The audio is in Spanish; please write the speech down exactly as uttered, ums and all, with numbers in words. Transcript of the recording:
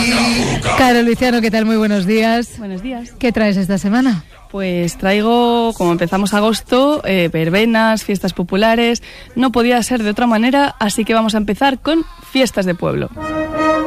Caro Luciano, ¿qué tal? Muy buenos días. Buenos días. ¿Qué traes esta semana? Pues traigo, como empezamos agosto, eh, verbenas, fiestas populares. No podía ser de otra manera, así que vamos a empezar con fiestas de pueblo.